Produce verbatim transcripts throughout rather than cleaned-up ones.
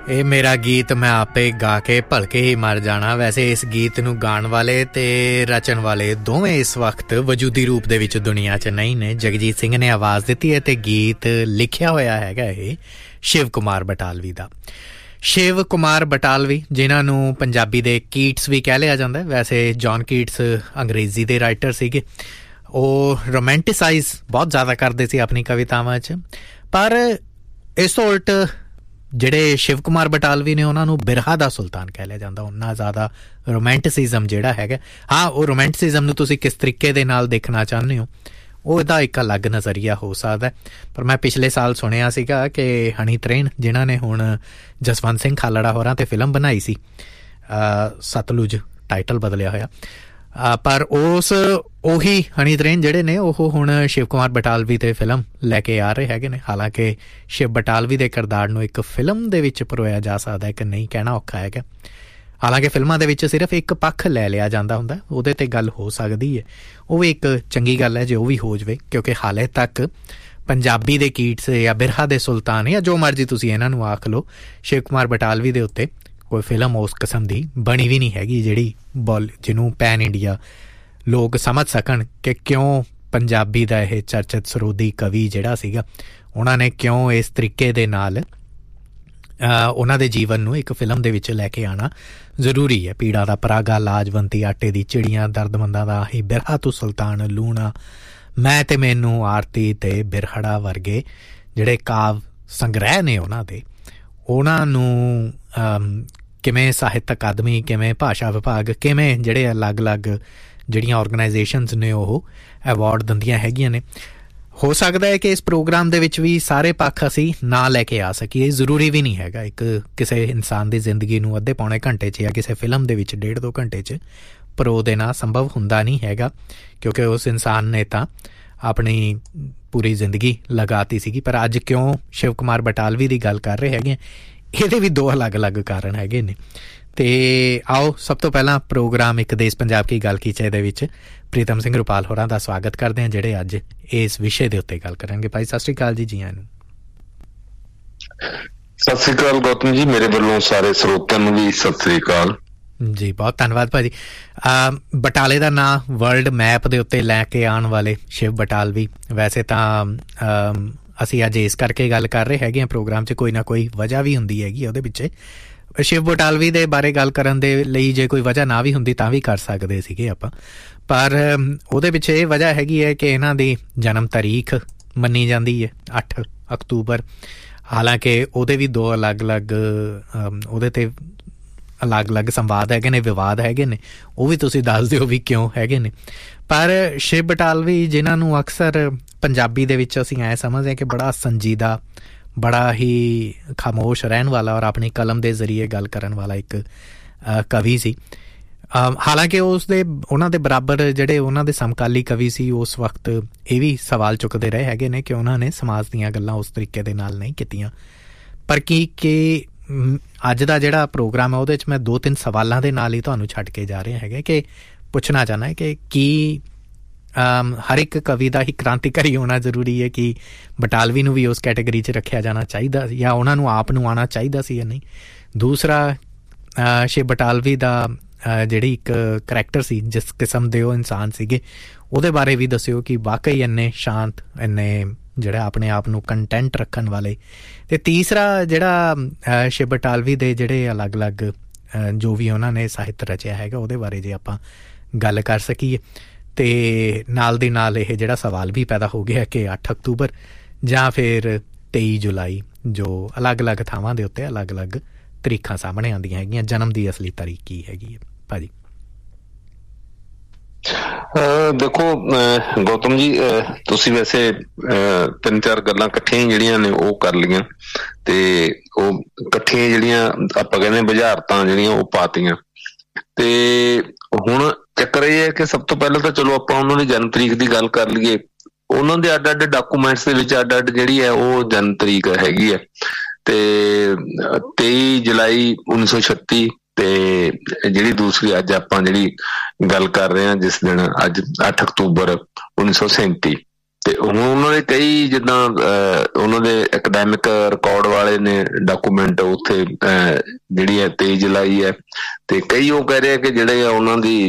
ਇਹ ਮੇਰਾ ਗੀਤ ਮੈਂ ਆਪੇ ਗਾ ਕੇ ਭਲਕੇ ਹੀ ਮਰ ਜਾਣਾ। ਵੈਸੇ ਇਸ ਗੀਤ ਨੂੰ ਗਾਉਣ ਵਾਲੇ ਤੇ ਰਚਣ ਵਾਲੇ ਦੋਵੇਂ ਇਸ ਵਕਤ ਵਜੂਦੀ ਰੂਪ ਦੇ ਵਿੱਚ ਦੁਨੀਆ 'ਚ ਨਹੀਂ ਨੇ। ਜਗਜੀਤ ਸਿੰਘ ਨੇ ਆਵਾਜ਼ ਦਿੱਤੀ ਹੈ ਤੇ ਗੀਤ ਲਿਖਿਆ ਹੋਇਆ ਹੈਗਾ ਇਹ ਸ਼ਿਵ ਕੁਮਾਰ ਬਟਾਲਵੀ ਦਾ। ਸ਼ਿਵ ਕੁਮਾਰ ਬਟਾਲਵੀ ਜਿਨ੍ਹਾਂ ਨੂੰ ਪੰਜਾਬੀ ਦੇ ਕੀਟਸ ਵੀ ਕਹਿ ਲਿਆ ਜਾਂਦਾ। ਵੈਸੇ ਜੌਨ ਕੀਟਸ ਅੰਗਰੇਜ਼ੀ ਦੇ ਰਾਈਟਰ ਸੀਗੇ। ਉਹ ਰੋਮੈਂਟਿਸਾਈਜ਼ ਬਹੁਤ ਜ਼ਿਆਦਾ ਕਰਦੇ ਸੀ ਆਪਣੀ ਕਵਿਤਾਵਾਂ 'ਚ, ਪਰ ਇਸ ਤੋਂ ਉਲਟ ਜਿਹੜੇ ਸ਼ਿਵ ਕੁਮਾਰ ਬਟਾਲਵੀ ਨੇ ਉਹਨਾਂ ਨੂੰ ਬਿਰਹਾ ਦਾ ਸੁਲਤਾਨ ਕਹਿ ਲਿਆ ਜਾਂਦਾ। ਉਹਨਾਂ ਜ਼ਿਆਦਾ ਰੋਮੈਂਟਿਸਿਜ਼ਮ ਜਿਹੜਾ ਹੈਗਾ, ਹਾਂ ਉਹ ਰੋਮੈਂਟਿਸਿਜ਼ਮ ਨੂੰ ਤੁਸੀਂ ਕਿਸ ਤਰੀਕੇ ਦੇ ਨਾਲ ਦੇਖਣਾ ਚਾਹੁੰਦੇ ਹੋ ਉਹ ਇਹਦਾ ਇੱਕ ਅਲੱਗ ਨਜ਼ਰੀਆ ਹੋ ਸਕਦਾ। ਪਰ ਮੈਂ ਪਿਛਲੇ ਸਾਲ ਸੁਣਿਆ ਸੀਗਾ ਕਿ ਹਨੀ ਤਰੇਨ ਜਿਨ੍ਹਾਂ ਨੇ ਹੁਣ ਜਸਵੰਤ ਸਿੰਘ ਖਾਲੜਾ ਹੋਰਾਂ 'ਤੇ ਫਿਲਮ ਬਣਾਈ ਸੀ, ਸਤਲੁਜ ਟਾਈਟਲ ਬਦਲਿਆ ਹੋਇਆ, ਪਰ ਉਸ ਉਹੀ ਹਨੀ ਤਰੇਨ ਜਿਹੜੇ ਨੇ ਉਹ ਹੁਣ ਸ਼ਿਵ ਕੁਮਾਰ ਬਟਾਲਵੀ 'ਤੇ ਫਿਲਮ ਲੈ ਕੇ ਆ ਰਹੇ ਹੈਗੇ ਨੇ। ਹਾਲਾਂਕਿ ਸ਼ਿਵ ਬਟਾਲਵੀ ਦੇ ਕਿਰਦਾਰ ਨੂੰ ਇੱਕ ਫਿਲਮ ਦੇ ਵਿੱਚ ਪਰੋਇਆ ਜਾ ਸਕਦਾ ਕਿ ਨਹੀਂ ਕਹਿਣਾ ਔਖਾ ਹੈਗਾ। ਹਾਲਾਂਕਿ ਫਿਲਮਾਂ ਦੇ ਵਿੱਚ ਸਿਰਫ ਇੱਕ ਪੱਖ ਲੈ ਲਿਆ ਜਾਂਦਾ ਹੁੰਦਾ, ਉਹਦੇ 'ਤੇ ਗੱਲ ਹੋ ਸਕਦੀ ਹੈ। ਉਹ ਵੀ ਇੱਕ ਚੰਗੀ ਗੱਲ ਹੈ ਜੇ ਉਹ ਵੀ ਹੋ ਜਾਵੇ, ਕਿਉਂਕਿ ਹਾਲੇ ਤੱਕ ਪੰਜਾਬੀ ਦੇ ਕੀਟਸ ਜਾਂ ਬਿਰਹਾ ਦੇ ਸੁਲਤਾਨ ਜਾਂ ਜੋ ਮਰਜ਼ੀ ਤੁਸੀਂ ਇਹਨਾਂ ਨੂੰ ਆਖ ਲਓ, ਸ਼ਿਵ ਕੁਮਾਰ ਬਟਾਲਵੀ ਦੇ ਉੱਤੇ ਕੋਈ ਫਿਲਮ ਉਸ ਕਿਸਮ ਦੀ ਬਣੀ ਵੀ ਨਹੀਂ ਹੈਗੀ ਜਿਹੜੀ ਬੋਲ ਜਿਹਨੂੰ ਪੈਨ ਇੰਡੀਆ ਲੋਕ ਸਮਝ ਸਕਣ ਕਿ ਕਿਉਂ ਪੰਜਾਬੀ ਦਾ ਇਹ ਚਰਚਿਤ ਸਰੋਦੀ ਕਵੀ ਜਿਹੜਾ ਸੀਗਾ ਉਹਨਾਂ ਨੇ ਕਿਉਂ ਇਸ ਤਰੀਕੇ ਦੇ ਨਾਲ ਉਹਨਾਂ ਦੇ ਜੀਵਨ ਨੂੰ ਇੱਕ ਫਿਲਮ ਦੇ ਵਿੱਚ ਲੈ ਕੇ ਆਉਣਾ ਜ਼ਰੂਰੀ ਹੈ। ਪੀੜਾ ਦਾ ਪਰਾਗਾ, ਲਾਜਵੰਤੀ, ਆਟੇ ਦੀ ਚਿੜੀਆਂ, ਦਰਦਮੰਦਾਂ ਦਾ ਹੀ ਬਿਰਹਾ ਤੂੰ ਸੁਲਤਾਨ, ਲੂਣਾ, ਮੈਂ ਤੇ ਮੈਨੂੰ, ਆਰਤੀ ਤੇ ਬਿਰਹੜਾ ਵਰਗੇ ਜਿਹੜੇ ਕਾਵ ਸੰਗ੍ਰਹਿ ਨੇ ਉਹਨਾਂ ਦੇ, ਉਹਨਾਂ ਨੂੰ ਕਿਵੇਂ ਸਾਹਿਤ ਅਕਾਦਮੀ, ਕਿਵੇਂ ਭਾਸ਼ਾ ਵਿਭਾਗ, ਕਿਵੇਂ ਜਿਹੜੇ ਅਲੱਗ-ਅਲੱਗ ਜਿਹੜੀਆਂ ਔਰਗਨਾਈਜੇਸ਼ਨਸ ਨੇ ਉਹ ਅਵਾਰਡ ਦਿੰਦੀਆਂ ਹੈਗੀਆਂ ਨੇ। ਹੋ ਸਕਦਾ ਹੈ ਕਿ ਇਸ ਪ੍ਰੋਗਰਾਮ ਦੇ ਵਿੱਚ ਵੀ ਸਾਰੇ ਪੱਖ ਅਸੀਂ ਨਾ ਲੈ ਕੇ ਆ ਸਕੀਏ, ਜ਼ਰੂਰੀ ਵੀ ਨਹੀਂ ਹੈਗਾ। ਇੱਕ ਕਿਸੇ ਇਨਸਾਨ ਦੀ ਜ਼ਿੰਦਗੀ ਨੂੰ ਅੱਧੇ ਪੌਣੇ ਘੰਟੇ 'ਚ ਜਾਂ ਕਿਸੇ ਫਿਲਮ ਦੇ ਵਿੱਚ ਡੇਢ ਦੋ ਘੰਟੇ 'ਚ ਪਰੋ ਦੇਣਾ ਸੰਭਵ ਹੁੰਦਾ ਨਹੀਂ ਹੈਗਾ, ਕਿਉਂਕਿ ਉਸ ਇਨਸਾਨ ਨੇ ਤਾਂ ਆਪਣੀ ਪੂਰੀ ਜ਼ਿੰਦਗੀ ਲਗਾਤੀ ਸੀਗੀ। ਪਰ ਅੱਜ ਕਿਉਂ ਸ਼ਿਵ ਕੁਮਾਰ ਬਟਾਲਵੀ ਦੀ ਗੱਲ ਕਰ ਰਹੇ ਹੈਗੇ, ਇਹਦੇ ਵੀ ਦੋ ਅਲੱਗ-ਅਲੱਗ ਕਾਰਨ ਹੈਗੇ ਨੇ। ਅਤੇ ਆਓ ਸਭ ਤੋਂ ਪਹਿਲਾਂ ਪ੍ਰੋਗਰਾਮ ਇੱਕ ਦੇਸ਼ ਪੰਜਾਬ ਕੀ ਗੱਲ ਕੀਚੇ ਦੇ ਵਿੱਚ ਪ੍ਰੀਤਮ ਸਿੰਘ ਰੁਪਾਲ ਹੋਰਾਂ ਦਾ ਸਵਾਗਤ ਕਰਦੇ ਹਾਂ ਜਿਹੜੇ ਅੱਜ ਇਸ ਵਿਸ਼ੇ ਦੇ ਉੱਤੇ ਗੱਲ ਕਰਨਗੇ। ਭਾਈ ਸਤਿ ਸ਼੍ਰੀ ਅਕਾਲ ਜੀ। ਜੀ ਆਇਆਂ ਨੂੰ। ਸਤਿ ਸ਼੍ਰੀ ਅਕਾਲ ਗੌਤਮ ਜੀ, ਮੇਰੇ ਵੱਲੋਂ ਸਾਰੇ ਸਰੋਤਿਆਂ ਨੂੰ ਵੀ ਸਤਿ ਸ਼੍ਰੀ ਅਕਾਲ ਜੀ। ਬਹੁਤ ਧੰਨਵਾਦ ਭਾਜੀ। ਬਟਾਲੇ ਦਾ ਨਾਂ ਵਰਲਡ ਮੈਪ ਦੇ ਉੱਤੇ ਲੈ ਕੇ ਆਉਣ ਵਾਲੇ ਸ਼ਿਵ ਬਟਾਲਵੀ, ਵੈਸੇ ਤਾਂ ਅਸੀਂ ਅੱਜ ਇਸ ਕਰਕੇ ਗੱਲ ਕਰ ਰਹੇ ਹੈਗੇ ਹਾਂ ਪ੍ਰੋਗਰਾਮ 'ਚ, ਕੋਈ ਨਾ ਕੋਈ ਵਜ੍ਹਾ ਵੀ ਹੁੰਦੀ ਹੈਗੀ ਉਹਦੇ ਪਿੱਛੇ। ਸ਼ਿਵ ਬਟਾਲਵੀ ਦੇ ਬਾਰੇ ਗੱਲ ਕਰਨ ਦੇ ਲਈ ਜੇ ਕੋਈ ਵਜ੍ਹਾ ਨਾ ਵੀ ਹੁੰਦੀ ਤਾਂ ਵੀ ਕਰ ਸਕਦੇ ਸੀਗੇ ਆਪਾਂ, ਪਰ ਉਹਦੇ ਪਿੱਛੇ ਇਹ ਵਜ੍ਹਾ ਹੈਗੀ ਹੈ ਕਿ ਇਹਨਾਂ ਦੀ ਜਨਮ ਤਾਰੀਖ ਮੰਨੀ ਜਾਂਦੀ ਹੈ ਅੱਠ ਅਕਤੂਬਰ। ਹਾਲਾਂਕਿ ਉਹਦੇ ਵੀ ਦੋ ਅਲੱਗ-ਅਲੱਗ ਉਹਦੇ 'ਤੇ ਅਲੱਗ-ਅਲੱਗ ਸੰਵਾਦ ਹੈਗੇ ਨੇ, ਵਿਵਾਦ ਹੈਗੇ ਨੇ, ਉਹ ਵੀ ਤੁਸੀਂ ਦੱਸ ਦਿਓ ਵੀ ਕਿਉਂ ਹੈਗੇ ਨੇ। ਪਰ ਸ਼ਿਵ ਬਟਾਲਵੀ ਜਿਨ੍ਹਾਂ ਨੂੰ ਅਕਸਰ ਪੰਜਾਬੀ ਦੇ ਵਿੱਚ ਅਸੀਂ ਐਂ ਸਮਝਦੇ ਹਾਂ ਕਿ ਬੜਾ ਸੰਜੀਦਾ, ਬੜਾ ਹੀ ਖਾਮੋਸ਼ ਰਹਿਣ ਵਾਲਾ ਔਰ ਆਪਣੀ ਕਲਮ ਦੇ ਜ਼ਰੀਏ ਗੱਲ ਕਰਨ ਵਾਲਾ ਇੱਕ ਕਵੀ ਸੀ। ਹਾਲਾਂਕਿ ਉਸ ਦੇ ਉਹਨਾਂ ਦੇ ਬਰਾਬਰ ਜਿਹੜੇ ਉਹਨਾਂ ਦੇ ਸਮਕਾਲੀ ਕਵੀ ਸੀ ਉਸ ਵਕਤ ਇਹ ਵੀ ਸਵਾਲ ਚੁੱਕਦੇ ਰਹੇ ਹੈਗੇ ਨੇ ਕਿ ਉਹਨਾਂ ਨੇ ਸਮਾਜ ਦੀਆਂ ਗੱਲਾਂ ਉਸ ਤਰੀਕੇ ਦੇ ਨਾਲ ਨਹੀਂ ਕੀਤੀਆਂ। ਪਰ ਕੀ ਕਿ ਅੱਜ ਦਾ ਜਿਹੜਾ ਪ੍ਰੋਗਰਾਮ ਹੈ ਉਹਦੇ 'ਚ ਮੈਂ ਦੋ ਤਿੰਨ ਸਵਾਲਾਂ ਦੇ ਨਾਲ ਹੀ ਤੁਹਾਨੂੰ ਛੱਡ ਕੇ ਜਾ ਰਹੇ ਹੈਗੇ ਕਿ ਪੁੱਛਣਾ ਚਾਹੁੰਦਾ ਹੈ ਕਿ ਕੀ ਹਰ ਇੱਕ ਕਵੀ ਦਾ ਹੀ ਕ੍ਰਾਂਤੀਕਾਰੀ ਹੋਣਾ ਜ਼ਰੂਰੀ ਹੈ ਕਿ ਬਟਾਲਵੀ ਨੂੰ ਵੀ ਉਸ ਕੈਟੇਗਰੀ 'ਚ ਰੱਖਿਆ ਜਾਣਾ ਚਾਹੀਦਾ ਜਾਂ ਉਹਨਾਂ ਨੂੰ ਆਪ ਨੂੰ ਆਉਣਾ ਚਾਹੀਦਾ ਸੀ ਜਾਂ ਨਹੀਂ। ਦੂਸਰਾ, ਸ਼ਿਵ ਬਟਾਲਵੀ ਦਾ ਜਿਹੜੀ ਇੱਕ ਕਰੈਕਟਰ ਸੀ, ਜਿਸ ਕਿਸਮ ਦੇ ਉਹ ਇਨਸਾਨ ਸੀਗੇ, ਉਹਦੇ ਬਾਰੇ ਵੀ ਦੱਸਿਓ ਕਿ ਵਾਕਈ ਇੰਨੇ ਸ਼ਾਂਤ, ਇੰਨੇ ਜਿਹੜਾ ਆਪਣੇ ਆਪ ਨੂੰ ਕੰਟੈਂਟ ਰੱਖਣ ਵਾਲੇ। ਅਤੇ ਤੀਸਰਾ ਜਿਹੜਾ ਸ਼ਿਵ ਬਟਾਲਵੀ ਦੇ ਜਿਹੜੇ ਅਲੱਗ-ਅਲੱਗ ਜੋ ਵੀ ਉਹਨਾਂ ਨੇ ਸਾਹਿਤ ਰਚਿਆ ਹੈਗਾ ਉਹਦੇ ਬਾਰੇ ਜੇ ਆਪਾਂ ਗੱਲ ਕਰ ਸਕੀਏ। ਅਤੇ ਨਾਲ ਦੀ ਨਾਲ ਇਹ ਜਿਹੜਾ ਸਵਾਲ ਵੀ ਪੈਦਾ ਹੋ ਗਿਆ ਕਿ ਅੱਠ ਅਕਤੂਬਰ ਜਾਂ ਫਿਰ ਤੇਈ ਜੁਲਾਈ, ਜੋ ਅਲੱਗ-ਅਲੱਗ ਥਾਵਾਂ ਦੇ ਉੱਤੇ ਅਲੱਗ-ਅਲੱਗ ਤਰੀਕਾਂ ਸਾਹਮਣੇ ਆਉਂਦੀਆਂ ਹੈਗੀਆਂ, ਜਨਮ ਦੀ ਅਸਲੀ ਤਾਰੀਖ ਕੀ ਹੈਗੀ ਹੈ ਭਾਜੀ? ਦੇਖੋ ਗੌਤਮ ਜੀ, ਤੁਸੀਂ ਵੈਸੇ ਤਿੰਨ ਚਾਰ ਗੱਲਾਂ ਇਕੱਠੀਆਂ ਜਿਹੜੀਆਂ ਨੇ ਉਹ ਕਰ ਲਈਆਂ, ਤੇ ਉਹ ਇਕੱਠੀਆਂ ਜਿਹੜੀਆਂ ਆਪਾਂ ਕਹਿੰਦੇ ਬੁਝਾਰਤਾਂ ਜਿਹੜੀਆਂ ਉਹ ਪਾਤੀਆਂ। ਤੇ ਹੁਣ ਚੱਕਰ ਇਹ ਹੈ ਕਿ ਸਭ ਤੋਂ ਪਹਿਲਾਂ ਤਾਂ ਚਲੋ ਆਪਾਂ ਉਹਨਾਂ ਦੀ ਜਨਮ ਤਰੀਕ ਦੀ ਗੱਲ ਕਰ ਲਈਏ। ਉਹਨਾਂ ਦੇ ਅੱਡ ਅੱਡ ਡਾਕੂਮੈਂਟਸ ਦੇ ਵਿੱਚ ਅੱਡ ਅੱਡ ਜਿਹੜੀ ਹੈ ਉਹ ਜਨਮ ਤਰੀਕ ਹੈਗੀ ਹੈ। ਤੇ ਤੇਈ ਜੁਲਾਈ ਉੱਨੀ ਸੌ ਛੱਤੀ ਤੇ ਜਿਹੜੀ ਦੂਸਰੀ ਅੱਜ ਆਪਾਂ ਜਿਹੜੀ ਗੱਲ ਕਰ ਰਹੇ ਹਾਂ ਜਿਸ ਦਿਨ, ਅੱਜ ਅੱਠ ਅਕਤੂਬਰ ਉੱਨੀ ਸੌ ਸੈਂਤੀ। ਤੇ ਹੁਣ ਉਹਨਾਂ ਦੇ ਕਈ ਜਿੱਦਾਂ ਉਹਨਾਂ ਦੇ ਐਕਡੈਮਿਕ ਰਿਕਾਰਡ ਵਾਲੇ ਨੇ ਡਾਕੂਮੈਂਟ ਉੱਥੇ ਜਿਹੜੀ ਹੈ ਤੇਜ਼ ਲਾਈ ਹੈ, ਤੇ ਕਈ ਉਹ ਕਹਿ ਰਹੇ ਕਿ ਜਿਹੜੇ ਆ ਉਹਨਾਂ ਦੀ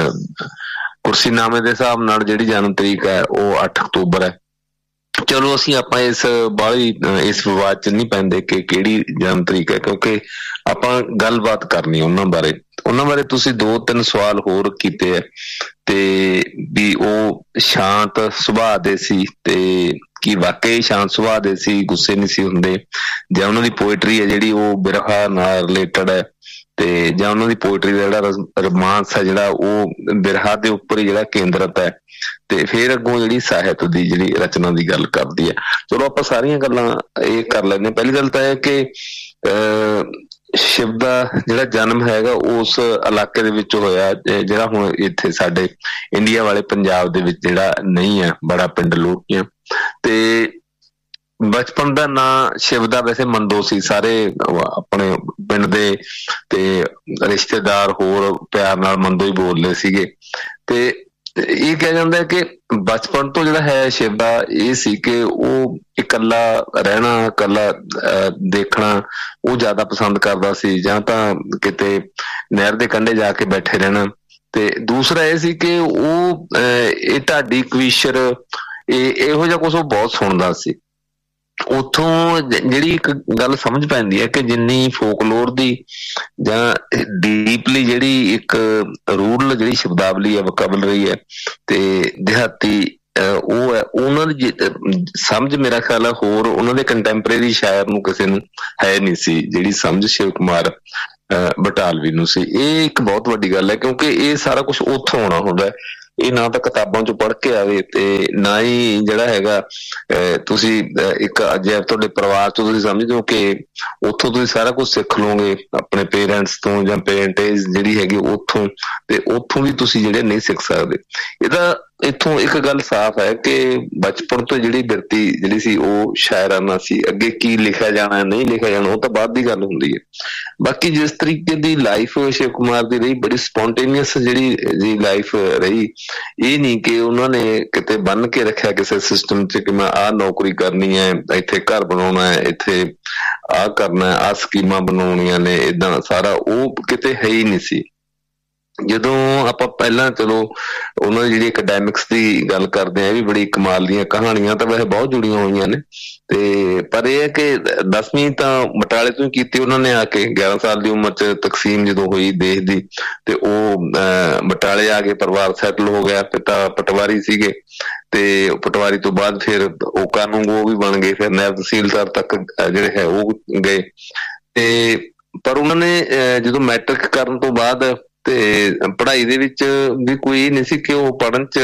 ਕੁਰਸੀਨਾਮੇ ਦੇ ਹਿਸਾਬ ਨਾਲ ਜਿਹੜੀ ਜਨਮ ਤਰੀਕ ਹੈ ਉਹ ਅੱਠ ਅਕਤੂਬਰ ਹੈ। ਚਲੋ ਅਸੀਂ ਆਪਾਂ ਇਸ ਬਾਹਲੀ ਇਸ ਵਿਵਾਦ ਚ ਨਹੀਂ ਪੈਂਦੇ ਕਿ ਕਿਹੜੀ ਜਨਮ ਤਰੀਕ ਹੈ, ਕਿਉਂਕਿ ਆਪਾਂ ਗੱਲਬਾਤ ਕਰਨੀ ਉਹਨਾਂ ਬਾਰੇ। ਉਹਨਾਂ ਬਾਰੇ ਤੁਸੀਂ ਦੋ ਤਿੰਨ ਸਵਾਲ ਹੋਰ ਕੀਤੇ ਹੈ, ਤੇ ਵੀ ਉਹ ਸ਼ਾਂਤ ਸੁਭਾਅ ਦੇ ਸੀ, ਤੇ ਕੀ ਵਾਕਈ ਸ਼ਾਂਤ ਸੁਭਾਅ ਦੇ ਸੀ, ਗੁੱਸੇ ਨਹੀਂ ਸੀ ਹੁੰਦੇ, ਜਾਂ ਉਹਨਾਂ ਦੀ ਪੋਇਟਰੀ ਹੈ ਜਿਹੜੀ ਉਹ ਬਿਰਹਾ ਨਾਲ ਰਿਲੇਟਡ ਹੈ, ਤੇ ਜਾਂ ਉਹਨਾਂ ਦੀ ਪੋਇਟਰੀ ਦਾ ਜਿਹੜਾ ਰੋਮਾਂਸ ਹੈ ਜਿਹੜਾ ਉਹ ਬਿਰਹਾ ਦੇ ਉੱਪਰ ਹੀ ਜਿਹੜਾ ਕੇਂਦਰਤ ਹੈ, ਤੇ ਫਿਰ ਅੱਗੋਂ ਜਿਹੜੀ ਸਾਹਿਤ ਦੀ ਜਿਹੜੀ ਰਚਨਾ ਦੀ ਗੱਲ ਕਰਦੀ ਹੈ। ਚਲੋ ਆਪਾਂ ਸਾਰੀਆਂ ਗੱਲਾਂ ਇਹ ਕਰ ਲੈਂਦੇ ਹਾਂ। ਪਹਿਲੀ ਗੱਲ ਤਾਂ ਇਹ ਕਿ ਅਹ ਸ਼ਿਵ ਦਾ ਜਿਹੜਾ ਜਨਮ ਹੈਗਾ ਉਸ ਇਲਾਕੇ ਦੇ ਵਿੱਚ ਹੋਇਆ ਜਿਹੜਾ ਹੁਣ ਇੱਥੇ ਸਾਡੇ ਇੰਡੀਆ ਵਾਲੇ ਪੰਜਾਬ ਦੇ ਵਿੱਚ ਜਿਹੜਾ ਨਹੀਂ ਹੈ, ਬੜਾ ਪਿੰਡ ਲੋਕੀਆਂ। ਤੇ ਬਚਪਨ ਦਾ ਨਾਂ ਸ਼ਿਵ ਦਾ ਵੈਸੇ ਮੰਦੋ ਸੀ, ਸਾਰੇ ਆਪਣੇ ਪਿੰਡ ਦੇ ਤੇ ਰਿਸ਼ਤੇਦਾਰ ਹੋਰ ਪਿਆਰ ਨਾਲ ਮੰਦੋ ਹੀ ਬੋਲਦੇ ਸੀਗੇ। ਤੇ ਇਹ ਕਿਹਾ ਜਾਂਦਾ ਕਿ ਬਚਪਨ ਤੋਂ ਜਿਹੜਾ ਹੈ ਸ਼ਿਵ ਦਾ ਇਹ ਸੀ ਕਿ ਉਹ ਇਕੱਲਾ ਰਹਿਣਾ, ਇਕੱਲਾ ਦੇਖਣਾ ਉਹ ਜ਼ਿਆਦਾ ਪਸੰਦ ਕਰਦਾ ਸੀ, ਜਾਂ ਤਾਂ ਕਿਤੇ ਨਹਿਰ ਦੇ ਕੰਢੇ ਜਾ ਕੇ ਬੈਠੇ ਰਹਿਣਾ। ਤੇ ਦੂਸਰਾ ਇਹ ਸੀ ਕਿ ਉਹ ਇਹ ਢਾਡੀ ਕਵੀਸ਼ਰ ਇਹ ਇਹੋ ਜਿਹਾ ਕੁਛ ਉਹ ਬਹੁਤ ਸੁਣਦਾ ਸੀ। ਉੱਥੋਂ ਜਿਹੜੀ ਇੱਕ ਗੱਲ ਸਮਝ ਪੈਂਦੀ ਹੈ ਕਿ ਜਿੰਨੀ ਫੋਕਲੋਰ ਦੀ ਜਾਂ ਡੀਪਲੀ ਜਿਹੜੀ ਇੱਕ ਰੂਰਲ ਜਿਹੜੀ ਸ਼ਬਦਾਵਲੀ ਹੈ, ਵੋਕੈਬਲਰੀ ਹੈ, ਤੇ ਦਿਹਾਤੀ ਉਹ ਹੈ, ਉਹਨਾਂ ਦੀ ਸਮਝ ਮੇਰਾ ਖਿਆਲ ਹੈ ਹੋਰ ਉਹਨਾਂ ਦੇ ਕੰਟੈਂਪਰੇਰੀ ਸ਼ਾਇਰ ਨੂੰ ਕਿਸੇ ਨੂੰ ਹੈ ਨਹੀਂ ਸੀ ਜਿਹੜੀ ਸਮਝ ਸ਼ਿਵ ਕੁਮਾਰ ਬਟਾਲਵੀ ਨੂੰ ਸੀ। ਇਹ ਇੱਕ ਬਹੁਤ ਵੱਡੀ ਗੱਲ ਹੈ, ਕਿਉਂਕਿ ਇਹ ਸਾਰਾ ਕੁਛ ਉੱਥੋਂ ਆਉਣਾ ਹੁੰਦਾ। ਇਹ ਨਾ ਤਾਂ ਕਿਤਾਬਾਂ ਚੋਂ ਪੜ੍ਹ ਕੇ ਆਵੇ, ਤੇ ਨਾ ਹੀ ਜਿਹੜਾ ਹੈਗਾ ਤੁਸੀਂ ਇੱਕ ਅਜਿਹਾ ਤੁਹਾਡੇ ਪਰਿਵਾਰ ਚੋਂ ਤੁਸੀਂ ਸਮਝਦੇ ਹੋ ਕਿ ਉੱਥੋਂ ਤੁਸੀਂ ਸਾਰਾ ਕੁਛ ਸਿੱਖ ਲਓਗੇ ਆਪਣੇ ਪੇਰੈਂਟਸ ਤੋਂ, ਜਾਂ ਪੇਰੈਂਟੇਜ ਜਿਹੜੀ ਹੈਗੀ ਉੱਥੋਂ, ਤੇ ਉੱਥੋਂ ਵੀ ਤੁਸੀਂ ਜਿਹੜੇ ਨਹੀਂ ਸਿੱਖ ਸਕਦੇ। ਇਹਦਾ ਇੱਥੋਂ ਇੱਕ ਗੱਲ ਸਾਫ਼ ਹੈ ਕਿ ਬਚਪਨ ਤੋਂ ਜਿਹੜੀ ਬਿਰਤੀ ਜਿਹੜੀ ਸੀ ਉਹ ਸ਼ਾਇਰਾਨਾ ਸੀ। ਅੱਗੇ ਕੀ ਲਿਖਿਆ ਜਾਣਾ ਨਹੀਂ ਲਿਖਿਆ ਜਾਣਾ ਉਹ ਤਾਂ ਬਾਅਦ ਦੀ ਗੱਲ ਹੁੰਦੀ ਹੈ। ਬਾਕੀ ਜਿਸ ਤਰੀਕੇ ਦੀ ਲਾਈਫ ਸ਼ਿਵ ਕੁਮਾਰ ਦੀ ਰਹੀ, ਬੜੀ ਸਪੌਂਟੇਨੀਅਸ ਜਿਹੜੀ ਜੀ ਲਾਈਫ ਰਹੀ। ਇਹ ਨਹੀਂ ਕਿ ਉਹਨਾਂ ਨੇ ਕਿਤੇ ਬੰਨ ਕੇ ਰੱਖਿਆ ਕਿਸੇ ਸਿਸਟਮ ਚ ਕਿ ਮੈਂ ਆਹ ਨੌਕਰੀ ਕਰਨੀ ਹੈ, ਇੱਥੇ ਘਰ ਬਣਾਉਣਾ ਹੈ, ਇੱਥੇ ਆਹ ਕਰਨਾ, ਆਹ ਸਕੀਮਾਂ ਬਣਾਉਣੀਆਂ ਨੇ, ਏਦਾਂ ਸਾਰਾ ਉਹ ਕਿਤੇ ਹੈ ਹੀ ਨਹੀਂ ਸੀ। ਜਦੋਂ ਆਪਾਂ ਪਹਿਲਾਂ ਚਲੋ ਉਹਨਾਂ ਦੀ ਜਿਹੜੀ ਅਕੈਡੈਮਿਕਸ ਦੀ ਗੱਲ ਕਰਦੇ ਹਾਂ, ਇਹ ਵੀ ਬੜੀ ਕਮਾਲ ਦੀਆਂ ਕਹਾਣੀਆਂ ਤਾਂ ਵੈਸੇ ਬਹੁਤ ਜੁੜੀਆਂ ਹੋਈਆਂ ਨੇ। ਤੇ ਪਰ ਇਹ ਹੈ ਕਿ ਦਸਵੀਂ ਤਾਂ ਬਟਾਲੇ ਤੋਂ ਹੀ ਕੀਤੀ ਉਹਨਾਂ ਨੇ ਆ ਕੇ। ਗਿਆਰਾਂ ਸਾਲ ਦੀ ਉਮਰ ਚ ਤਕਸੀਮ ਜਦੋਂ ਹੋਈ ਦੇਸ਼ ਦੀ, ਤੇ ਉਹ ਅਹ ਬਟਾਲੇ ਆ ਕੇ ਪਰਿਵਾਰ ਸੈਟਲ ਹੋ ਗਿਆ। ਪਿਤਾ ਪਟਵਾਰੀ ਸੀਗੇ, ਤੇ ਪਟਵਾਰੀ ਤੋਂ ਬਾਅਦ ਫਿਰ ਉਹ ਕਾਨੂੰਗੋ ਵੀ ਬਣ ਗਏ, ਫਿਰ ਨਾਇਬ ਤਹਿਸੀਲਦਾਰ ਤੱਕ ਜਿਹੜੇ ਹੈ ਉਹ ਗਏ। ਤੇ ਪਰ ਉਹਨਾਂ ਨੇ ਜਦੋਂ ਮੈਟ੍ਰਿਕ ਕਰਨ ਤੋਂ ਬਾਅਦ ਤੇ ਪੜ੍ਹਾਈ ਦੇ ਵਿੱਚ ਵੀ ਕੋਈ ਇਹ ਨਹੀਂ ਸੀ ਕਿ ਉਹ ਪੜ੍ਹਨ ਚ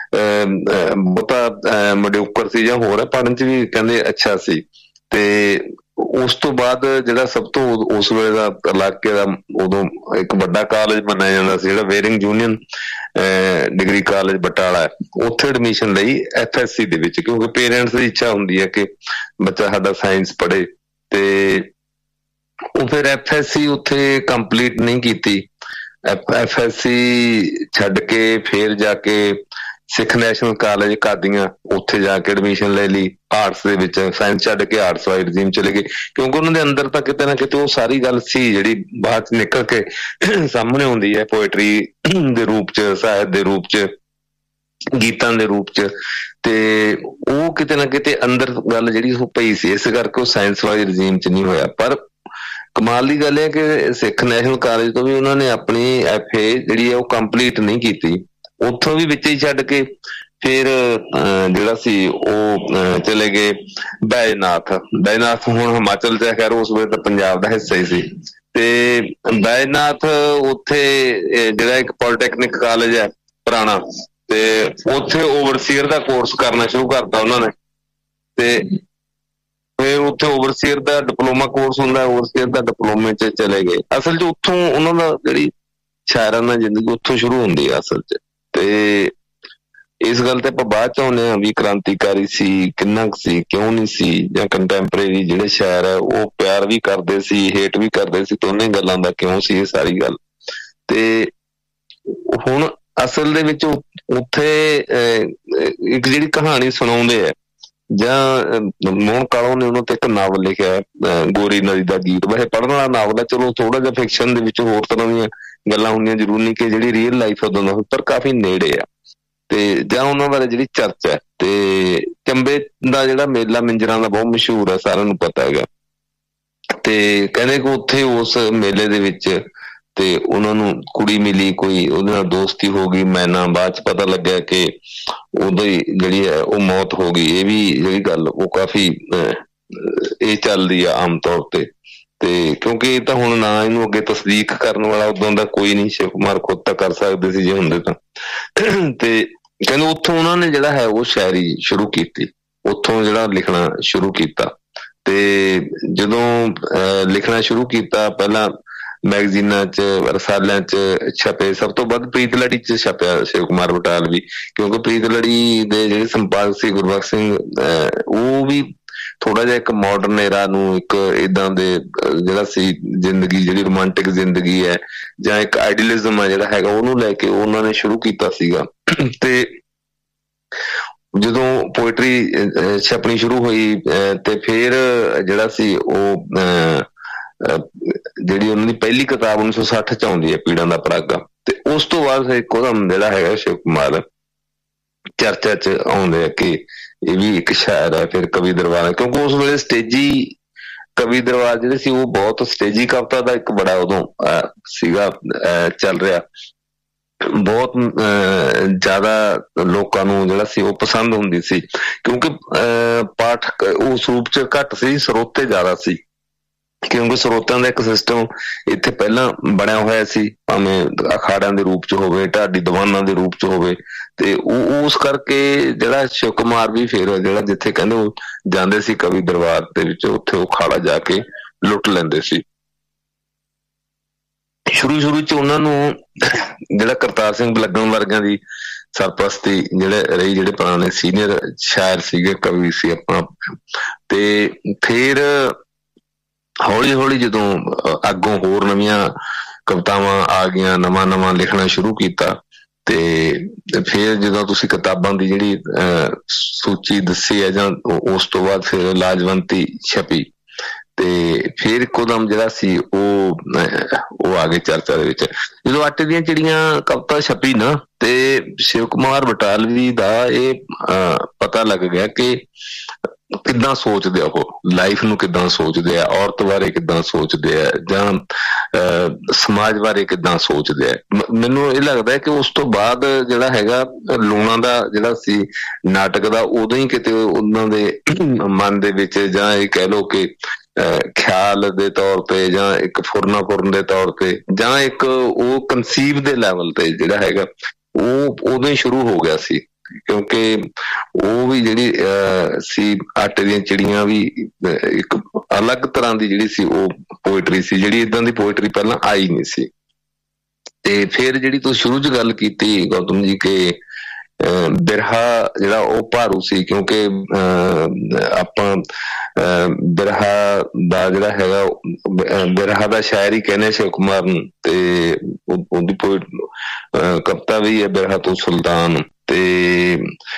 ਬਹੁਤਾ ਮਡਿਊਕਰ ਸੀ ਜਾਂ ਹੋਰ ਹੈ, ਪੜ੍ਹਨ ਚ ਵੀ ਕਹਿੰਦੇ ਅੱਛਾ ਸੀ। ਤੇ ਉਸ ਤੋਂ ਬਾਅਦ ਜਿਹੜਾ ਸਭ ਤੋਂ ਉਸ ਵੇਲੇ ਦਾ ਇਲਾਕੇ ਦਾ ਉਦੋਂ ਇੱਕ ਵੱਡਾ ਕਾਲਜ ਮੰਨਿਆ ਜਾਂਦਾ ਸੀ ਜਿਹੜਾ ਵੇਰਿੰਗ ਯੂਨੀਅਨ ਡਿਗਰੀ ਕਾਲਜ ਬਟਾਲਾ, ਉੱਥੇ ਐਡਮਿਸ਼ਨ ਲਈ ਐਫ ਐਸ ਸੀ ਦੇ ਵਿੱਚ, ਕਿਉਂਕਿ ਪੇਰੈਂਟਸ ਦੀ ਇੱਛਾ ਹੁੰਦੀ ਹੈ ਕਿ ਬੱਚਾ ਸਾਡਾ ਸਾਇੰਸ ਪੜ੍ਹੇ। ਤੇ ਉਹ ਫਿਰ ਐਫ ਐਸ ਸੀ ਉੱਥੇ ਕੰਪਲੀਟ ਨਹੀਂ ਕੀਤੀ। ਐਫ ਐਸ ਸੀ ਛੱਡ ਕੇ ਫਿਰ ਜਾ ਕੇ ਸਿੱਖ ਨੈਸ਼ਨਲ ਕਾਲਜ ਕਾਦੀਆਂ ਉੱਥੇ ਜਾ ਕੇ ਐਡਮਿਸ਼ਨ ਲੈ ਲਈ ਆਰਟਸ ਦੇ ਵਿੱਚ। ਸਾਇੰਸ ਛੱਡ ਕੇ ਆਰਟਸ ਵਾਲੀ ਰਜੀਮ ਚਲੇ ਗਏ, ਕਿਉਂਕਿ ਉਹਨਾਂ ਦੇ ਅੰਦਰ ਤਾਂ ਕਿਤੇ ਨਾ ਕਿਤੇ ਉਹ ਸਾਰੀ ਗੱਲ ਸੀ ਜਿਹੜੀ ਬਾਅਦ ਚ ਨਿਕਲ ਕੇ ਸਾਹਮਣੇ ਆਉਂਦੀ ਹੈ ਪੋਇਟਰੀ ਦੇ ਰੂਪ ਚ, ਸਾਹਿਤ ਦੇ ਰੂਪ ਚ, ਗੀਤਾਂ ਦੇ ਰੂਪ ਚ। ਤੇ ਉਹ ਕਿਤੇ ਨਾ ਕਿਤੇ ਅੰਦਰ ਗੱਲ ਜਿਹੜੀ ਉਹ ਪਈ ਸੀ, ਇਸ ਕਰਕੇ ਉਹ ਸਾਇੰਸ ਵਾਲੀ ਰਜੀਮ ਚ ਨਹੀਂ ਹੋਇਆ। ਪਰ ਕਮਾਲ ਦੀ ਗੱਲ ਹੈ ਕਿ ਸਿੱਖ ਨੈਸ਼ਨਲ ਕਾਲਜ ਤੋਂ ਵੀ ਉਹਨਾਂ ਨੇ ਆਪਣੀ ਐਫ ਏ ਜਿਹੜੀ ਹੈ ਉਹ ਕੰਪਲੀਟ ਨਹੀਂ ਕੀਤੀ, ਉੱਥੋਂ ਵੀ ਵਿੱਚ ਹੀ ਛੱਡ ਕੇ ਫਿਰ ਜਿਹੜਾ ਸੀ ਉਹ ਚਲੇ ਗਏ ਬੈਜਨਾਥ। ਬੈਜਨਾਥ ਹੁਣ ਹਿਮਾਚਲ ਚ, ਖੈਰ ਉਸ ਵੇਲੇ ਤਾਂ ਪੰਜਾਬ ਦਾ ਹਿੱਸਾ ਹੀ ਸੀ। ਤੇ ਬੈਜਨਾਥ ਉੱਥੇ ਜਿਹੜਾ ਇੱਕ ਪੋਲੀਟੈਕਨਿਕ ਕਾਲਜ ਹੈ ਪੁਰਾਣਾ, ਤੇ ਉੱਥੇ ਓਵਰਸੀਅਰ ਦਾ ਕੋਰਸ ਕਰਨਾ ਸ਼ੁਰੂ ਕਰਤਾ ਉਹਨਾਂ ਨੇ। ਤੇ ਫਿਰ ਉੱਥੇ ਓਵਰਸੀਅਰ ਦਾ ਡਿਪਲੋਮਾ ਕੋਰਸ ਹੁੰਦਾ, ਓਵਰਸੀਅਰ ਦਾ ਡਿਪਲੋਮੇ ਚ ਚਲੇ ਗਏ। ਅਸਲ ਚ ਉੱਥੋਂ ਉਹਨਾਂ ਦਾ ਜਿਹੜੀ ਸ਼ਾਇਰਾਨਾ ਜ਼ਿੰਦਗੀ ਉੱਥੋਂ ਸ਼ੁਰੂ ਹੁੰਦੀ ਹੈ ਅਸਲ ਚ। ਤੇ ਇਸ ਗੱਲ ਤੇ ਆਪਾਂ ਬਾਅਦ ਚ ਆਉਂਦੇ ਹਾਂ ਵੀ ਕ੍ਰਾਂਤੀਕਾਰੀ ਸੀ ਕਿੰਨਾ ਕੁ ਸੀ, ਕਿਉਂ ਨਹੀਂ ਸੀ, ਜਾਂ ਕੰਟੈਂਪਰੇਰੀ ਜਿਹੜੇ ਸ਼ਾਇਰ ਹੈ ਉਹ ਪਿਆਰ ਵੀ ਕਰਦੇ ਸੀ, ਹੇਟ ਵੀ ਕਰਦੇ ਸੀ, ਦੋਨੇ ਗੱਲਾਂ ਦਾ ਕਿਉਂ ਸੀ ਇਹ ਸਾਰੀ ਗੱਲ। ਤੇ ਹੁਣ ਅਸਲ ਦੇ ਵਿੱਚ ਉੱਥੇ ਇੱਕ ਜਿਹੜੀ ਕਹਾਣੀ ਸੁਣਾਉਂਦੇ ਆ, ਜਾਂ ਮੋਹਨ ਕਾਲੋਂ ਨੇ ਉਹਨਾਂ ਤੇ ਇੱਕ ਨਾਵਲ ਲਿਖਿਆ ਗੋਰੀ ਨਦੀ ਦਾ ਗੀਤ। ਵੈਸੇ ਪੜ੍ਹਨ ਵਾਲਾ ਨਾਵਲ ਹੈ, ਚਲੋ ਥੋੜਾ ਜਿਹਾ ਫਿਕਸ਼ਨ ਦੇ ਵਿੱਚ ਹੋਰ ਤਰ੍ਹਾਂ ਦੀਆਂ ਗੱਲਾਂ ਹੁੰਦੀਆਂ, ਜ਼ਰੂਰੀ ਨਹੀਂ ਕਿ ਜਿਹੜੀ ਰੀਅਲ ਲਾਈਫ ਉਦੋਂ ਦਾ, ਪਰ ਕਾਫੀ ਨੇੜੇ ਆ। ਤੇ ਜਾਂ ਉਹਨਾਂ ਬਾਰੇ ਜਿਹੜੀ ਚਰਚਾ, ਤੇ ਚੰਬੇ ਦਾ ਜਿਹੜਾ ਮੇਲਾ ਮਿੰਜਰਾਂ ਦਾ ਬਹੁਤ ਮਸ਼ਹੂਰ ਹੈ, ਸਾਰਿਆਂ ਨੂੰ ਪਤਾ ਹੈਗਾ। ਤੇ ਕਹਿੰਦੇ ਕਿ ਉੱਥੇ ਉਸ ਮੇਲੇ ਦੇ ਵਿੱਚ ਤੇ ਉਹਨਾਂ ਨੂੰ ਕੁੜੀ ਮਿਲੀ, ਕੋਈ ਉਹਦੇ ਨਾਲ ਦੋਸਤੀ ਹੋ ਗਈ, ਮੈਨਾਂ ਬਾਅਦ ਚ ਪਤਾ ਲੱਗਿਆ ਕਿ ਉਦੋਂ ਹੀ ਜਿਹੜੀ ਹੈ ਉਹ ਮੌਤ ਹੋ ਗਈ। ਇਹ ਵੀ ਜਿਹੜੀ ਗੱਲ ਉਹ ਕਾਫੀ ਇਹ ਚੱਲਦੀ ਆ ਆਮ ਤੌਰ ਤੇ। ਤੇ ਕਿਉਂਕਿ ਇਹ ਤਾਂ ਹੁਣ ਨਾ ਇਹਨੂੰ ਅੱਗੇ ਤਸਦੀਕ ਕਰਨ ਵਾਲਾ ਉਦੋਂ ਦਾ ਕੋਈ ਨਹੀਂ, ਸ਼ਿਵ ਕੁਮਾਰ ਖੁਦ ਤਾਂ ਕਰ ਸਕਦੇ ਸੀ ਜੇ ਹੁੰਦੇ ਤਾਂ। ਤੇ ਕਹਿੰਦੇ ਉੱਥੋਂ ਉਹਨਾਂ ਨੇ ਜਿਹੜਾ ਹੈ ਉਹ ਸ਼ਾਇਰੀ ਸ਼ੁਰੂ ਕੀਤੀ, ਉੱਥੋਂ ਜਿਹੜਾ ਲਿਖਣਾ ਸ਼ੁਰੂ ਕੀਤਾ। ਤੇ ਜਦੋਂ ਲਿਖਣਾ ਸ਼ੁਰੂ ਕੀਤਾ, ਪਹਿਲਾਂ ਮੈਗਜ਼ੀਨਾਂ ਚ, ਰਸਾਲਿਆਂ ਚ ਛਪੇ, ਸਭ ਤੋਂ ਵੱਧ ਪ੍ਰੀਤ ਲੜੀ ਚ ਛਪਿਆ ਸ਼ਿਵ ਕੁਮਾਰ ਬਟਾਲਵੀ, ਕਿਉਂਕਿ ਪ੍ਰੀਤ ਲੜੀ ਦੇ ਜਿਹੜੇ ਸੰਪਾਦਕ ਸੀ ਗੁਰਬਖਸ਼ ਸਿੰਘ, ਉਹ ਵੀ ਥੋੜਾ ਜਿਹਾ ਇੱਕ ਮਾਡਰਨ ਏਰਾ ਨੂੰ, ਇੱਕ ਏਦਾਂ ਦੇ ਜਿਹੜਾ ਸੀ ਜ਼ਿੰਦਗੀ, ਜਿਹੜੀ ਰੋਮਾਂਟਿਕ ਜ਼ਿੰਦਗੀ ਹੈ ਜਾਂ ਇੱਕ ਆਈਡੀਅਲਿਜ਼ਮ ਹੈ ਜਿਹੜਾ ਹੈਗਾ, ਉਹਨੂੰ ਲੈ ਕੇ ਉਹਨਾਂ ਨੇ ਸ਼ੁਰੂ ਕੀਤਾ ਸੀਗਾ। ਤੇ ਜਦੋਂ ਪੋਇਟਰੀ ਛਪਣੀ ਸ਼ੁਰੂ ਹੋਈ ਤੇ ਫਿਰ ਜਿਹੜਾ ਸੀ ਉਹ ਜਿਹੜੀ ਉਹਨਾਂ ਦੀ ਪਹਿਲੀ ਕਿਤਾਬ ਉੱਨੀ ਸੌ ਸੱਠ ਚ ਆਉਂਦੀ ਹੈ, ਪੀੜਾਂ ਦਾ ਪਰਾਗਾ। ਤੇ ਉਸ ਤੋਂ ਬਾਅਦ ਇੱਕੋਦਮ ਜਿਹੜਾ ਹੈਗਾ ਸ਼ਿਵ ਕੁਮਾਰ ਚਰਚਾ ਚ ਆਉਂਦੇ ਆ ਕਿ ਇਹ ਵੀ ਇੱਕ ਸ਼ਾਇਰ ਹੈ। ਫਿਰ ਕਵੀ ਦਰਬਾਰ, ਕਿਉਂਕਿ ਉਸ ਵੇਲੇ ਸਟੇਜੀ ਕਵੀ ਦਰਬਾਰ ਜਿਹੜੇ ਸੀ ਉਹ ਬਹੁਤ ਸਟੇਜੀ ਕਵਿਤਾ ਦਾ ਇੱਕ ਬੜਾ ਉਦੋਂ ਸੀਗਾ ਚੱਲ ਰਿਹਾ, ਬਹੁਤ ਜ਼ਿਆਦਾ ਲੋਕਾਂ ਨੂੰ ਜਿਹੜਾ ਸੀ ਉਹ ਪਸੰਦ ਹੁੰਦੀ ਸੀ, ਕਿਉਂਕਿ ਪਾਠਕ ਉਸ ਰੂਪ ਚ ਘੱਟ ਸੀ, ਸਰੋਤੇ ਜ਼ਿਆਦਾ ਸੀ। ਕਿਉਂਕਿ ਸਰੋਤਿਆਂ ਦਾ ਇੱਕ ਸਿਸਟਮ ਇੱਥੇ ਪਹਿਲਾਂ ਬਣਿਆ ਹੋਇਆ ਸੀ, ਭਾਵੇਂ ਅਖਾੜਿਆਂ ਦੇ ਰੂਪ ਚ ਹੋਵੇ, ਢਾਡੀ ਦੀਵਾਨਾਂ ਦੇ ਰੂਪ ਚ ਹੋਵੇ। ਤੇ ਉਹ ਉਸ ਕਰਕੇ ਜਿਹੜਾ ਸ਼ਿਵ ਕੁਮਾਰ ਵੀ ਫਿਰ ਜਿਹੜਾ ਜਿੱਥੇ ਕਹਿੰਦੇ ਉਹ ਜਾਂਦੇ ਸੀ ਕਵੀ ਦਰਬਾਰ ਦੇ ਵਿੱਚ, ਉੱਥੇ ਉਹ ਖਾੜਾ ਜਾ ਕੇ ਲੁੱਟ ਲੈਂਦੇ ਸੀ। ਸ਼ੁਰੂ ਸ਼ੁਰੂ ਚ ਉਹਨਾਂ ਨੂੰ ਜਿਹੜਾ ਕਰਤਾਰ ਸਿੰਘ ਬਲੱਗਣ ਵਰਗਿਆਂ ਦੀ ਸਰਪ੍ਰਸਤੀ ਜਿਹੜੇ ਰਹੀ, ਜਿਹੜੇ ਪੁਰਾਣੇ ਸੀਨੀਅਰ ਸ਼ਾਇਰ ਸੀਗੇ, ਕਵੀ ਸੀ ਆਪਣਾ। ਤੇ ਫਿਰ ਹੌਲੀ ਹੌਲੀ ਜਦੋਂ ਅੱਗੋਂ ਹੋਰ ਨਵੀਆਂ ਕਵਿਤਾਵਾਂ ਆ ਗਈਆਂ, ਨਵਾਂ ਨਵਾਂ ਲਿਖਣਾ ਸ਼ੁਰੂ ਕੀਤਾ, ਤੇ ਫਿਰ ਜਦੋਂ ਤੁਸੀਂ ਕਿਤਾਬਾਂ ਦੀ ਜਿਹੜੀ ਅਹ ਸੂਚੀ ਦੱਸੀ ਹੈ, ਜਾਂ ਉਸ ਤੋਂ ਬਾਅਦ ਫਿਰ ਲਾਜਵੰਤੀ ਛਪੀ, ਤੇ ਫਿਰ ਇੱਕੋਦਮ ਜਿਹੜਾ ਸੀ ਉਹ ਉਹ ਆ ਗਏ ਚਰਚਾ ਦੇ ਵਿੱਚ। ਜਦੋਂ ਆਟੇ ਦੀਆਂ ਚਿੜੀਆਂ ਕਵਿਤਾ ਛਪੀ ਨਾ, ਤੇ ਸ਼ਿਵ ਕੁਮਾਰ ਬਟਾਲਵੀ ਦਾ ਇਹ ਪਤਾ ਲੱਗ ਗਿਆ ਕਿ ਕਿੱਦਾਂ ਸੋਚਦੇ ਆ ਉਹ, ਲਾਈਫ ਨੂੰ ਕਿੱਦਾਂ ਸੋਚਦੇ ਆ, ਔਰਤ ਬਾਰੇ ਕਿੱਦਾਂ ਸੋਚਦੇ ਆ, ਜਾਂ ਅਹ ਸਮਾਜ ਬਾਰੇ ਕਿੱਦਾਂ ਸੋਚਦੇ ਆ। ਮੈਨੂੰ ਇਹ ਲੱਗਦਾ ਹੈ ਕਿ ਉਸ ਤੋਂ ਬਾਅਦ ਜਿਹੜਾ ਹੈਗਾ ਲੂਣਾ ਦਾ ਜਿਹੜਾ ਸੀ ਨਾਟਕ ਦਾ, ਉਦੋਂ ਹੀ ਕਿਤੇ ਉਹਨਾਂ ਦੇ ਮਨ ਦੇ ਵਿੱਚ, ਜਾਂ ਇਹ ਕਹਿ ਲਓ ਕਿ ਖਿਆਲ ਦੇ ਤੌਰ ਤੇ, ਜਾਂ ਇੱਕ ਫੁਰਨਾ ਫੁਰਨ ਦੇ ਤੌਰ ਤੇ, ਜਾਂ ਇੱਕ ਉਹ ਕਨਸੀਵ ਦੇ ਲੈਵਲ ਤੇ ਜਿਹੜਾ ਹੈਗਾ ਉਹ ਉਦੋਂ ਹੀ ਸ਼ੁਰੂ ਹੋ ਗਿਆ ਸੀ। ਕਿਉਂਕਿ ਉਹ ਵੀ ਜਿਹੜੀ ਅਹ ਸੀ ਆਟੇ ਦੀਆਂ ਚਿੜੀਆਂ ਵੀ ਇੱਕ ਅਲੱਗ ਤਰ੍ਹਾਂ ਦੀ ਜਿਹੜੀ ਸੀ ਉਹ ਪੋਇਟਰੀ ਸੀ, ਜਿਹੜੀ ਏਦਾਂ ਦੀ ਪੋਇਟਰੀ ਪਹਿਲਾਂ ਆਈ ਨਹੀਂ ਸੀ। ਤੇ ਫਿਰ ਜਿਹੜੀ ਤੁਸੀਂ ਸ਼ੁਰੂ ਚ ਗੱਲ ਕੀਤੀ ਗੌਤਮ ਜੀ ਕਿ ਅਹ ਬਿਰਹਾ ਜਿਹੜਾ ਉਹ ਭਾਰੂ ਸੀ, ਕਿਉਂਕਿ ਅਹ ਆਪਾਂ ਅਹ ਬਿਰਹਾ ਦਾ ਜਿਹੜਾ ਹੈਗਾ, ਬਿਰਹਾ ਦਾ ਸ਼ਾਇਰ ਹੀ ਕਹਿੰਦੇ ਸ਼ਿਵ ਕੁਮਾਰ ਨੂੰ, ਤੇ ਉਹਦੀ ਪੋਇਟ ਕਵਿਤਾ ਵੀ ਹੈ ਬਿਰਹਾ ਤੋਂ ਸੁਲਤਾਨ। ਤੇ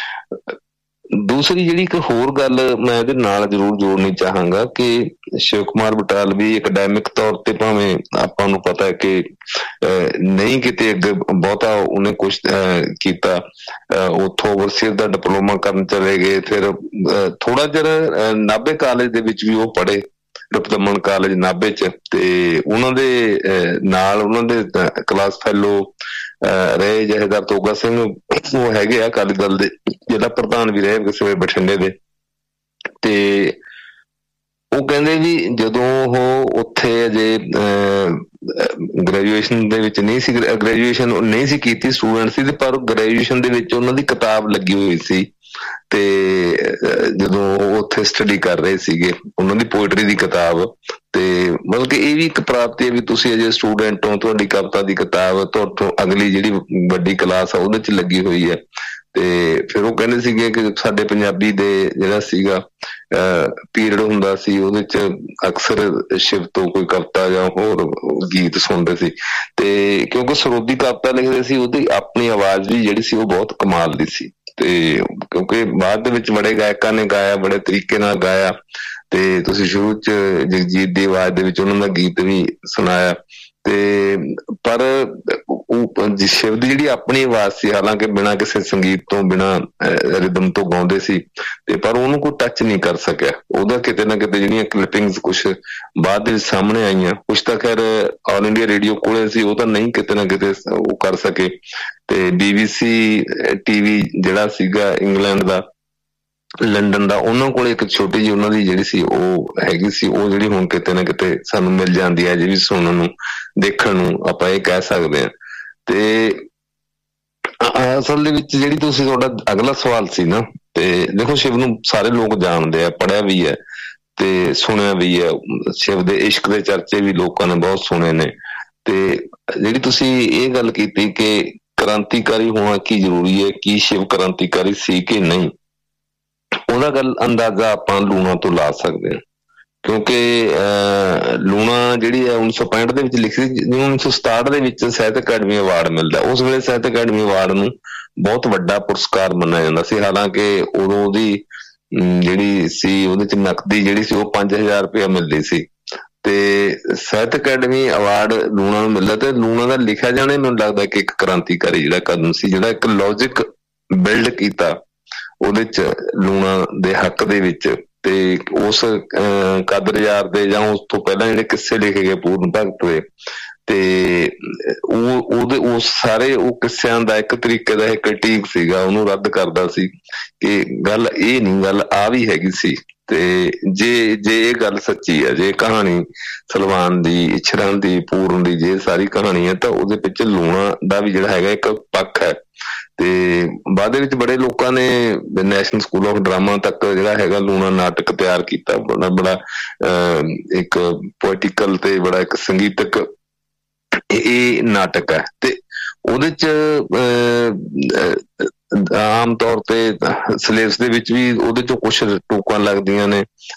ਦੂਸਰੀ ਜਿਹੜੀ ਇੱਕ ਹੋਰ ਗੱਲ ਮੈਂ ਇਹਦੇ ਨਾਲ ਜ਼ਰੂਰ ਜੋੜਨੀ ਚਾਹਾਂਗਾ ਕਿ ਸ਼ਿਵ ਕੁਮਾਰ ਬਟਾਲਵੀ ਅਕੈਡੈਮਿਕ ਤੌਰ ਤੇ ਭਾਵੇਂ ਆਪਾਂ ਨੂੰ ਪਤਾ ਹੈ ਕਿ ਨਹੀਂ ਕਿਤੇ ਅੱਗੇ ਬਹੁਤਾ ਉਹਨੇ ਕੁਛ ਕੀਤਾ, ਉੱਥੋਂ ਓਵਰਸੀਅਰ ਦਾ ਡਿਪਲੋਮਾ ਕਰਨ ਚਲੇ ਗਏ, ਫਿਰ ਥੋੜਾ ਜਿਹਾ ਨਾਭੇ ਕਾਲਜ ਦੇ ਵਿੱਚ ਵੀ ਉਹ ਪੜ੍ਹੇ, ਰੁਪਦਮਨ ਕਾਲਜ ਨਾਭੇ ਚ, ਤੇ ਉਹਨਾਂ ਦੇ ਨਾਲ ਉਹਨਾਂ ਦੇ ਕਲਾਸ ਫੈਲੋ ਰਹੇ ਜਥੇਦਾਰ ਤੋਗਾ ਸਿੰਘ, ਉਹ ਹੈਗੇ ਆ ਅਕਾਲੀ ਦਲ ਦੇ, ਜਿਹੜਾ ਪ੍ਰਧਾਨ ਵੀ ਰਹੇ ਕਿਸੇ ਵੇਲੇ ਬਠਿੰਡੇ ਦੇ। ਤੇ ਉਹ ਕਹਿੰਦੇ ਵੀ ਜਦੋਂ ਉਹ ਉੱਥੇ ਅਜੇ ਗ੍ਰੈਜੂਏਸ਼ਨ ਦੇ ਵਿੱਚ ਨਹੀਂ ਸੀ, ਗ੍ਰੈਜੂਏਸ਼ਨ ਨਹੀਂ ਸੀ ਕੀਤੀ, ਸਟੂਡੈਂਟ ਸੀ, ਪਰ ਗ੍ਰੈਜੂਏਸ਼ਨ ਦੇ ਵਿੱਚ ਉਹਨਾਂ ਦੀ ਕਿਤਾਬ ਲੱਗੀ ਹੋਈ ਸੀ। ਤੇ ਜਦੋਂ ਉਹ ਉੱਥੇ ਸਟੱਡੀ ਕਰ ਰਹੇ ਸੀਗੇ ਉਹਨਾਂ ਦੀ ਪੋਇਟਰੀ ਦੀ ਕਿਤਾਬ, ਤੇ ਮਤਲਬ ਕਿ ਇਹ ਵੀ ਇੱਕ ਪ੍ਰਾਪਤੀ ਹੈ ਵੀ ਤੁਸੀਂ ਅਜੇ ਸਟੂਡੈਂਟ ਹੋ, ਤੁਹਾਡੀ ਕਵਿਤਾ ਦੀ ਕਿਤਾਬ ਤੁਹਾਡੇ ਅਗਲੀ ਜਿਹੜੀ ਵੱਡੀ ਕਲਾਸ ਆ ਉਹਦੇ ਚ ਲੱਗੀ ਹੋਈ ਹੈ। ਤੇ ਫਿਰ ਉਹ ਕਹਿੰਦੇ ਸੀਗੇ ਕਿ ਸਾਡੇ ਪੰਜਾਬੀ ਦੇ ਜਿਹੜਾ ਸੀਗਾ ਪੀਰੀਅਡ ਹੁੰਦਾ ਸੀ ਉਹਦੇ ਚ ਅਕਸਰ ਸ਼ਿਵ ਤੋਂ ਕੋਈ ਕਵਿਤਾ ਜਾਂ ਹੋਰ ਗੀਤ ਸੁਣਦੇ ਸੀ। ਤੇ ਕਿਉਂਕਿ ਸਰੋਦੀ ਕਵਿਤਾ ਲਿਖਦੇ ਸੀ, ਉਹਦੀ ਆਪਣੀ ਆਵਾਜ਼ ਵੀ ਜਿਹੜੀ ਸੀ ਉਹ ਬਹੁਤ ਕਮਾਲ ਦੀ ਸੀ। ਤੇ ਕਿਉਂਕਿ ਬਾਅਦ ਦੇ ਵਿੱਚ ਬੜੇ ਗਾਇਕਾਂ ਨੇ ਗਾਇਆ, ਬੜੇ ਤਰੀਕੇ ਨਾਲ ਗਾਇਆ, ਤੇ ਤੁਸੀਂ ਸ਼ੁਰੂ ਚ ਜਗਜੀਤ ਦੀ ਆਵਾਜ਼ ਦੇ ਵਿੱਚ ਉਹਨਾਂ ਦਾ ਗੀਤ ਵੀ ਸੁਣਾਇਆ। ਤੇ ਪਰ ਉਹ ਸ਼ਿਵ ਦੀ ਜਿਹੜੀ ਆਪਣੀ ਆਵਾਜ਼ ਸੀ, ਹਾਲਾਂਕਿ ਬਿਨਾਂ ਕਿਸੇ ਸੰਗੀਤ ਤੋਂ, ਬਿਨਾਂ ਰਿਦਮ ਤੋਂ ਗਾਉਂਦੇ ਸੀ, ਤੇ ਪਰ ਉਹਨੂੰ ਕੋਈ ਟੱਚ ਨਹੀਂ ਕਰ ਸਕਿਆ। ਉਹਦਾ ਕਿਤੇ ਨਾ ਕਿਤੇ ਜਿਹੜੀਆਂ ਕਲਿੱਪਿੰਗਸ ਕੁਛ ਬਾਅਦ ਦੇ ਵਿੱਚ ਸਾਹਮਣੇ ਆਈਆਂ, ਕੁਛ ਤਾਂ ਖੈਰ ਆਲ ਇੰਡੀਆ ਰੇਡੀਓ ਕੋਲੇ ਸੀ, ਉਹ ਤਾਂ ਨਹੀਂ ਕਿਤੇ ਨਾ ਕਿਤੇ ਉਹ ਕਰ ਸਕੇ। ਤੇ ਬੀਬੀਸੀ ਟੀਵੀ ਜਿਹੜਾ ਸੀਗਾ ਇੰਗਲੈਂਡ ਦਾ, ਲੰਡਨ ਦਾ, ਉਹਨਾਂ ਕੋਲ ਇੱਕ ਛੋਟੀ ਜਿਹੀ ਉਹਨਾਂ ਦੀ ਜਿਹੜੀ ਸੀ ਉਹ ਹੈਗੀ ਸੀ, ਉਹ ਜਿਹੜੀ ਹੁਣ ਕਿਤੇ ਨਾ ਕਿਤੇ ਸਾਨੂੰ ਮਿਲ ਜਾਂਦੀ ਹੈ, ਜਿਹੜੀ ਸੁਣਨ ਨੂੰ, ਦੇਖਣ ਨੂੰ, ਆਪਾਂ ਇਹ ਕਹਿ ਸਕਦੇ ਹਾਂ। ਤੇ ਅਸਲ ਦੇ ਵਿੱਚ ਜਿਹੜੀ ਤੁਸੀਂ ਤੁਹਾਡਾ ਅਗਲਾ ਸਵਾਲ ਸੀ ਨਾ, ਤੇ ਦੇਖੋ ਸ਼ਿਵ ਨੂੰ ਸਾਰੇ ਲੋਕ ਜਾਣਦੇ ਆ, ਪੜ੍ਹਿਆ ਵੀ ਹੈ ਤੇ ਸੁਣਿਆ ਵੀ ਹੈ। ਸ਼ਿਵ ਦੇ ਇਸ਼ਕ ਦੇ ਚਰਚੇ ਵੀ ਲੋਕਾਂ ਨੇ ਬਹੁਤ ਸੁਣੇ ਨੇ। ਤੇ ਜਿਹੜੀ ਤੁਸੀਂ ਇਹ ਗੱਲ ਕੀਤੀ ਕਿ ਕ੍ਰਾਂਤੀਕਾਰੀ ਹੋਣਾ ਕੀ ਜ਼ਰੂਰੀ ਹੈ, ਕੀ ਸ਼ਿਵ ਕ੍ਰਾਂਤੀਕਾਰੀ ਸੀ ਕਿ ਨਹੀਂ, ਉਹਦਾ ਗੱਲ ਅੰਦਾਜ਼ਾ ਆਪਾਂ ਲੂਣਾ ਤੋਂ ਲਾ ਸਕਦੇ ਹਾਂ। ਕਿਉਂਕਿ ਅਹ ਲੂਣਾ ਜਿਹੜੀ ਹੈ ਉੱਨੀ ਸੌ ਪੈਂਹਠ ਦੇ ਵਿੱਚ ਲਿਖੀ ਸੀ, ਜਿਵੇਂ ਉੱਨੀ ਸੌ ਸਤਾਹਠ ਦੇ ਵਿੱਚ ਸਾਹਿਤ ਅਕੈਡਮੀ ਅਵਾਰਡ ਮਿਲਦਾ। ਉਸ ਵੇਲੇ ਸਾਹਿਤ ਅਕੈਡਮੀ ਅਵਾਰਡ ਨੂੰ ਬਹੁਤ ਵੱਡਾ ਪੁਰਸਕਾਰ ਮੰਨਿਆ ਜਾਂਦਾ ਸੀ। ਹਾਲਾਂਕਿ ਉਦੋਂ ਉਹਦੀ ਜਿਹੜੀ ਸੀ ਉਹਦੇ ਚ ਨਕਦੀ ਜਿਹੜੀ ਸੀ ਉਹ ਪੰਜ ਹਜ਼ਾਰ ਰੁਪਇਆ ਮਿਲਦੀ ਸੀ। ਤੇ ਸਾਹਿਤ ਅਕੈਡਮੀ ਅਵਾਰਡ ਲੂਣਾ ਨੂੰ ਮਿਲਦਾ, ਤੇ ਲੂਣਾ ਦਾ ਲਿਖਿਆ ਜਾਣਾ ਮੈਨੂੰ ਲੱਗਦਾ ਕਿ ਇੱਕ ਕ੍ਰਾਂਤੀਕਾਰੀ ਜਿਹੜਾ ਕਦਮ ਸੀ, ਜਿਹੜਾ ਇੱਕ ਲੌਜਿਕ ਬਿਲਡ ਕੀਤਾ ਉਹਦੇ ਚ ਲੂਣਾ ਦੇ ਹੱਕ ਦੇ ਵਿੱਚ। ਤੇ ਉਸ ਅਹ ਕਾਦਰ ਯਾਰ ਦੇ ਜਾਂ ਉਸ ਤੋਂ ਪਹਿਲਾਂ ਜਿਹੜੇ ਕਿੱਸੇ ਲਿਖੇ ਗਏ ਪੂਰਨ ਭਗਤ ਦੇ, ਤੇ ਉਹ ਉਹਦੇ ਉਸ ਸਾਰੇ ਉਹ ਕਿੱਸਿਆਂ ਦਾ ਇੱਕ ਤਰੀਕੇ ਦਾ ਇਹ ਕ੍ਰਿਟੀਕ ਸੀਗਾ, ਉਹਨੂੰ ਰੱਦ ਕਰਦਾ ਸੀ ਕਿ ਗੱਲ ਇਹ ਨਹੀਂ, ਗੱਲ ਆ ਵੀ ਹੈਗੀ ਸੀ। ਤੇ ਜੇ ਜੇ ਇਹ ਗੱਲ ਸੱਚੀ ਹੈ, ਜੇ ਕਹਾਣੀ ਸਲਵਾਨ ਦੀ, ਇਛਰਾਂ ਦੀ, ਪੂਰਨ ਦੀ ਜੇ ਸਾਰੀ ਕਹਾਣੀ ਹੈ, ਤਾਂ ਉਹਦੇ ਪਿੱਛੇ ਲੂਣਾ ਦਾ ਵੀ ਜਿਹੜਾ ਹੈਗਾ ਇੱਕ ਪੱਖ ਹੈ। ਤੇ ਬਾਅਦ ਦੇ ਵਿੱਚ ਬੜੇ ਲੋਕਾਂ ਨੇ ਨੈਸ਼ਨਲ ਸਕੂਲ ਆਫ ਡਰਾਮਾ ਤੱਕ ਜਿਹੜਾ ਹੈਗਾ ਲੂਣਾ ਨਾਟਕ ਤਿਆਰ ਕੀਤਾ, ਬੜਾ ਬੜਾ ਅਹ ਇੱਕ ਪੋਇਟੀਕਲ ਤੇ ਬੜਾ ਇੱਕ ਸੰਗੀਤਕ ਇਹ ਨਾਟਕ ਹੈ। ਤੇ ਉਹਦੇ ਚ ਆਮ ਤੌਰ ਤੇ ਸਿਲੇਬਸ ਦੇ ਵਿੱਚ ਵੀ ਉਹਦੇ ਚੋਂ ਕੁਛ ਟੂਕਾਂ ਲੱਗਦੀਆਂ ਨੇ,